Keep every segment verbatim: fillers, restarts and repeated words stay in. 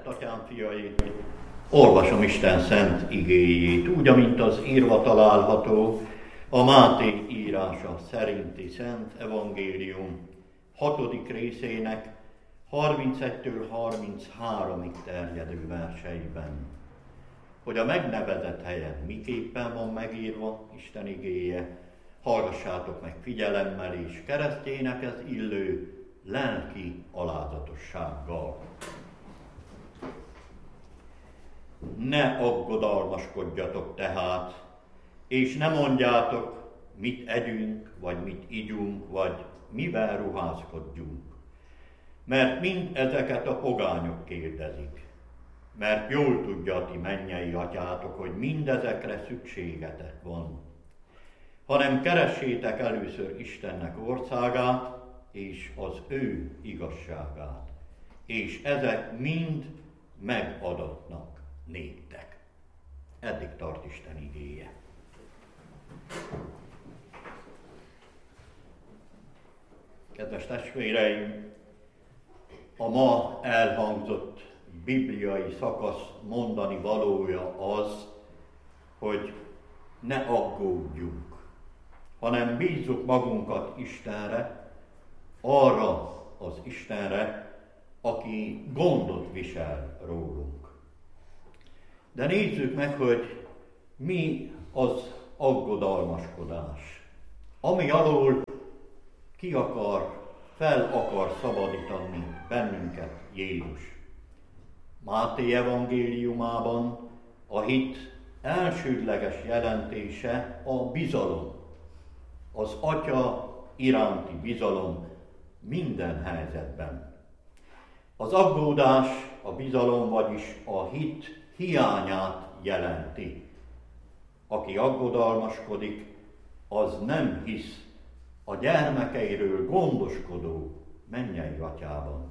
Szeretett Atyám fiai, olvasom Isten szent igéjét, úgy, amint az írva található a Máté írása szerinti szent evangélium hatodik részének harmincegytől harminchárom terjedő verseiben. Hogy a megnevezett helyen miképpen van megírva Isten igéje, hallgassátok meg figyelemmel és keresztjénekhez illő lelki alázatossággal. Ne aggodalmaskodjatok tehát, és ne mondjátok, mit együnk, vagy mit igyunk, vagy mivel ruházkodjunk. Mert mind ezeket a pogányok kérdezik. Mert jól tudja a ti mennyei atyátok, hogy mindezekre szükségetek van. Hanem keressétek először Istennek országát, és az ő igazságát, és ezek mind megadatnak néktek. Eddig tart Isten igéje. Kedves testvéreim, a ma elhangzott bibliai szakasz mondani valója az, hogy ne aggódjunk, hanem bízzuk magunkat Istenre, arra az Istenre, aki gondot visel rólunk. De nézzük meg, hogy mi az aggodalmaskodás, ami alól ki akar, fel akar szabadítani bennünket Jézus. Máté evangéliumában a hit elsődleges jelentése a bizalom, az Atya iránti bizalom minden helyzetben. Az aggódás, a bizalom, vagyis a hit hiányát jelenti. Aki aggodalmaskodik, az nem hisz a gyermekeiről gondoskodó mennyei atyában.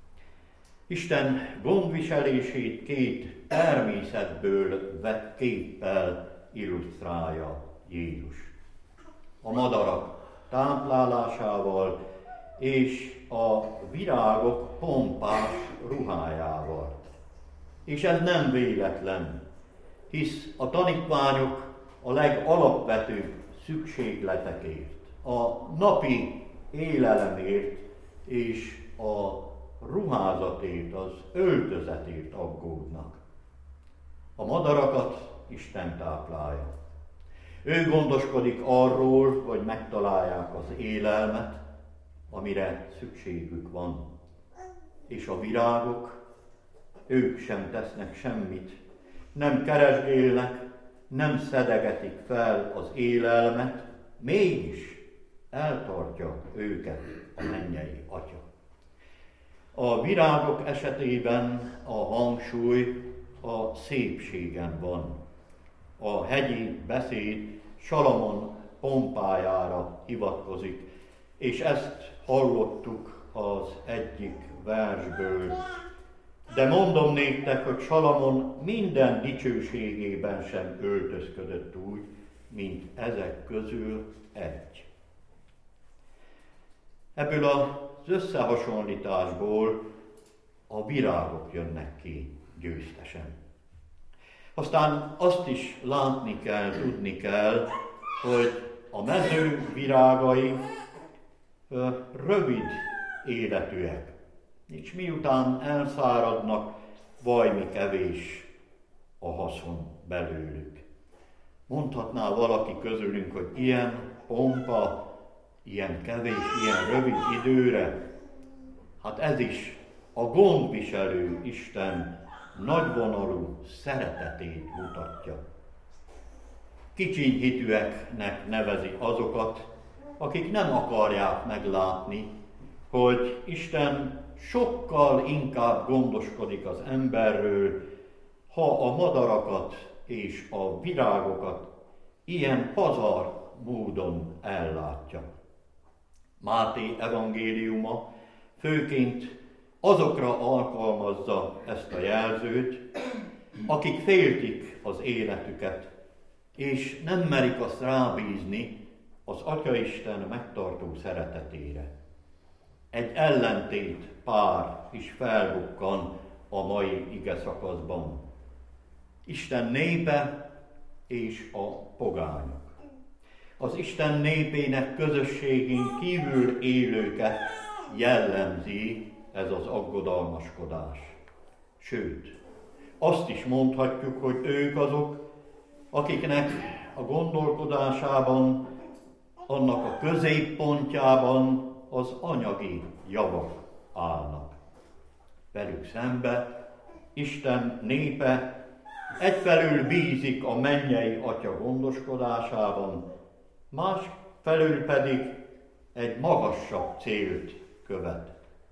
Isten gondviselését két természetből vett képpel illusztrálja Jézus. A madarak táplálásával és a virágok pompás ruhájával. És ez nem véletlen, hisz a tanítványok a legalapvetőbb szükségletekért, a napi élelemért és a ruházatért, az öltözetért aggódnak. A madarakat Isten táplálja. Ő gondoskodik arról, hogy megtalálják az élelmet, amire szükségük van. És a virágok, ők sem tesznek semmit, nem keresgélnek, nem szedegetik fel az élelmet, mégis eltartja őket a mennyei Atya. A virágok esetében a hangsúly a szépségen van. A hegyi beszéd Salamon pompájára hivatkozik, és ezt hallottuk az egyik versből. De mondom néktek, hogy Salamon minden dicsőségében sem öltözködött úgy, mint ezek közül egy. Ebből az összehasonlításból a virágok jönnek ki győztesen. Aztán azt is látni kell, tudni kell, hogy a mező virágai ö, rövid életűek, és miután elszáradnak, vajmi kevés a haszon belőlük. Mondhatná valaki közülünk, hogy ilyen pompa, ilyen kevés, ilyen rövid időre? Hát ez is a gondviselő Isten nagyvonalú szeretetét mutatja. Kicsiny hitűeknek nevezi azokat, akik nem akarják meglátni, hogy Isten sokkal inkább gondoskodik az emberről, ha a madarakat és a virágokat ilyen pazar módon ellátja. Máté evangéliuma főként azokra alkalmazza ezt a jelzőt, akik féltik az életüket, és nem merik azt rábízni az Atyaisten megtartó szeretetére. Egy ellentét pár is felbukkan a mai ige szakaszban. Isten népe és a pogányok. Az Isten népének közösségén kívül élőket jellemzi ez az aggodalmaskodás. Sőt, azt is mondhatjuk, hogy ők azok, akiknek a gondolkodásában, annak a középpontjában az anyagi javak állnak. Velük szembe Isten népe egyfelől bízik a mennyei Atya gondoskodásában, másfelől pedig egy magasabb célt követ.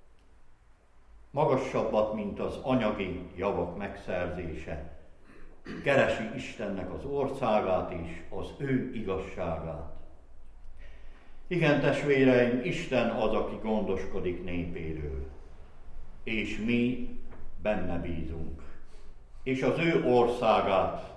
Magasabbat, mint az anyagi javak megszerzése. Keresi Istennek az országát és az ő igazságát. Igen, testvéreim, Isten az, aki gondoskodik népéről, és mi benne bízunk, és az ő országát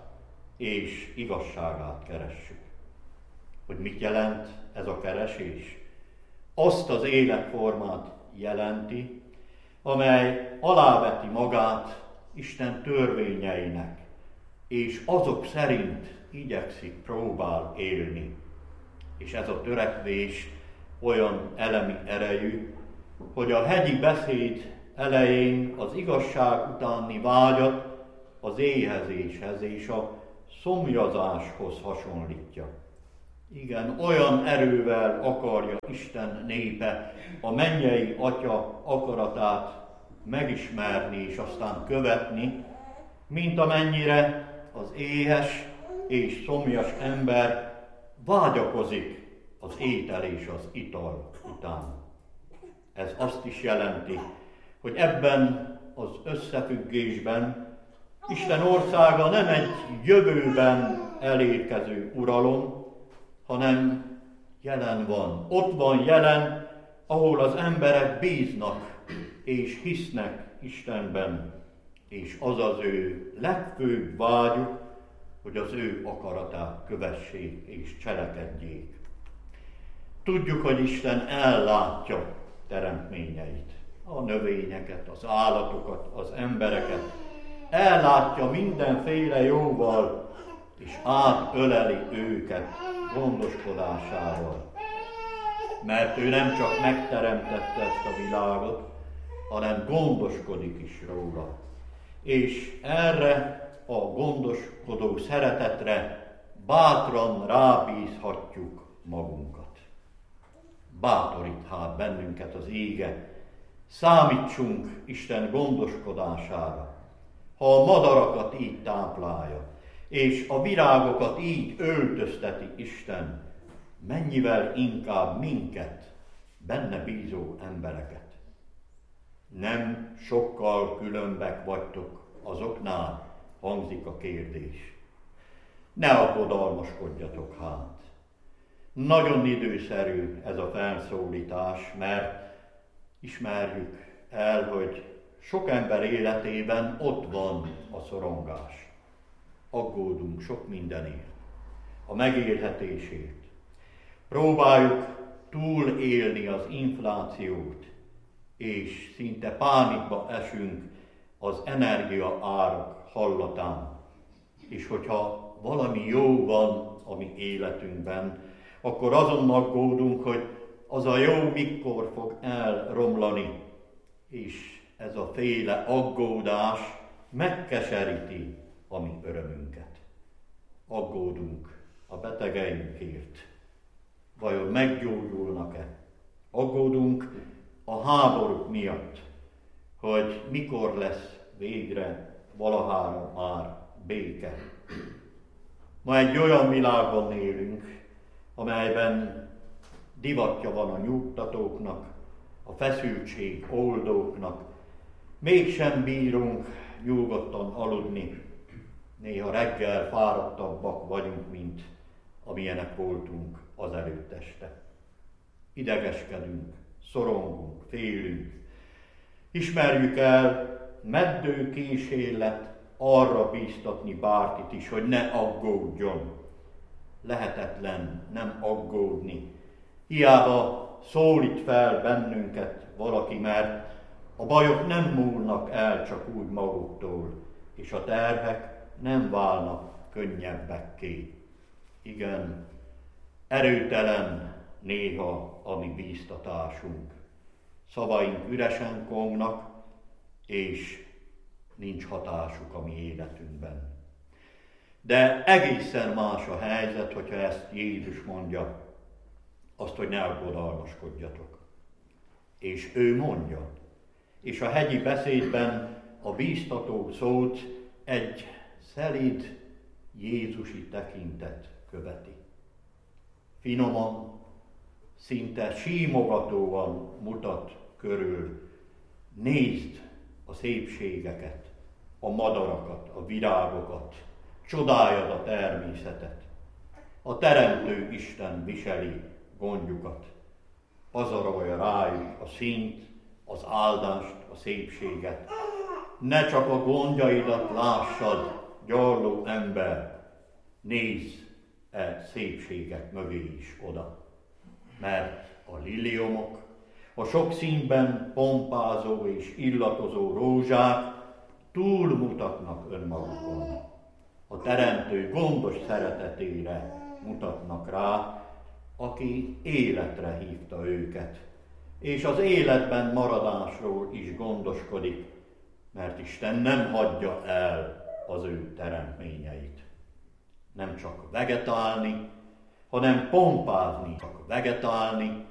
és igazságát keressük. Hogy mit jelent ez a keresés? Azt az életformát jelenti, amely aláveti magát Isten törvényeinek, és azok szerint igyekszik, próbál élni. És ez a törekvés olyan elemi erejű, hogy a hegyi beszéd elején az igazság utáni vágyat az éhezéshez és a szomjazáshoz hasonlítja. Igen, olyan erővel akarja Isten népe a mennyei Atya akaratát megismerni és aztán követni, mint amennyire az éhes és szomjas ember vágyakozik az étel és az ital után. Ez azt is jelenti, hogy ebben az összefüggésben Isten országa nem egy jövőben elérkező uralom, hanem jelen van. Ott van jelen, ahol az emberek bíznak és hisznek Istenben, és az az ő legfőbb vágyuk, hogy az ő akaratát kövessék és cselekedjék. Tudjuk, hogy Isten ellátja teremtményeit, a növényeket, az állatokat, az embereket, ellátja mindenféle jóval, és átöleli őket gondoskodásával. Mert ő nem csak megteremtette ezt a világot, hanem gondoskodik is róla. És erre a gondoskodó szeretetre bátran rábízhatjuk magunkat. Bátorít hát bennünket az ége, számítsunk Isten gondoskodására. Ha a madarakat így táplálja, és a virágokat így öltözteti Isten, mennyivel inkább minket, benne bízó embereket. Nem sokkal különbek vagytok azoknál, hangzik a kérdés. Ne aggodalmaskodjatok hát. Nagyon időszerű ez a felszólítás, mert ismerjük el, hogy sok ember életében ott van a szorongás. Aggódunk sok mindenért, a megélhetésért. Próbáljuk túlélni az inflációt, és szinte pánikba esünk az energia árak hallatán. És hogyha valami jó van a mi életünkben, akkor azon aggódunk, hogy az a jó mikor fog elromlani. És ez a féle aggódás megkeseríti a mi örömünket. Aggódunk a betegeinkért. Vajon meggyógyulnak-e? Aggódunk a háborúk miatt, hogy mikor lesz végre valahára már béke. Ma egy olyan világban élünk, amelyben divatja van a nyugtatóknak, a feszültség oldóknak, mégsem bírunk nyugodtan aludni. Néha reggel fáradtabbak vagyunk, mint amilyenek voltunk azelőtt este. Idegeskedünk, szorongunk, félünk. Ismerjük el, meddő kísérlet arra bíztatni bárkit is, hogy ne aggódjon. Lehetetlen nem aggódni. Hiába szólít fel bennünket valaki, mert A bajok nem múlnak el csak úgy maguktól, és a terhek nem válnak könnyebbekké. Igen, erőtelen néha a mi bíztatásunk. Szavaink üresen kongnak, és nincs hatásuk a mi életünkben. De egészen más a helyzet, hogyha ezt Jézus mondja, azt, hogy ne aggodalmaskodjatok. És ő mondja. És a hegyi beszédben a bíztató szót egy szelíd jézusi tekintet követi. Finoman, szinte símogatóan mutat körül. Nézd a szépségeket, a madarakat, a virágokat, csodáljad a természetet. A Teremtő Isten viseli gondjukat. Pazarolja rájuk a színt, az áldást, a szépséget. Ne csak a gondjaidat lássad, gyarló ember, nézz e szépségek mögé is oda. Mert a liliomok, a sok színben pompázó és illatozó rózsák túlmutatnak önmagukon. A Teremtő gondos szeretetére mutatnak rá, aki életre hívta őket, és az életben maradásról is gondoskodik, mert Isten nem hagyja el az ő teremtményeit. Nem csak vegetálni, hanem pompázni, csak vegetálni,